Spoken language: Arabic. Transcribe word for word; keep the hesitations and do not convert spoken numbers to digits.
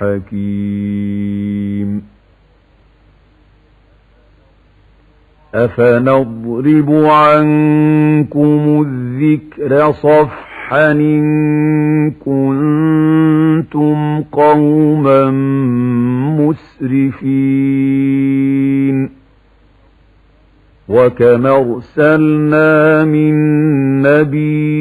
حكيم أفنضرب عنكم الذكر صفحا إن كنتم قوما مسرفين وكم أرسلنا من نبي